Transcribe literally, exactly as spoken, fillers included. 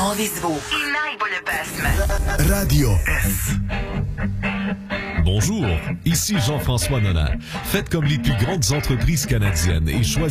Novi zvuk i najbolje pesme. Radio S. Bonjour, ici Jean-François Nona. Faites comme les plus grandes entreprises canadiennes et choisissez